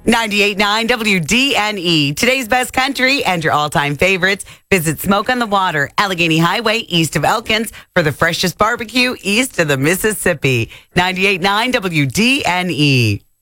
98.9 WDNE. Today's best country and your all-time favorites. Visit Smoke on the Water, Allegheny Highway, east of Elkins, for the freshest barbecue east of the Mississippi. 98.9 WDNE.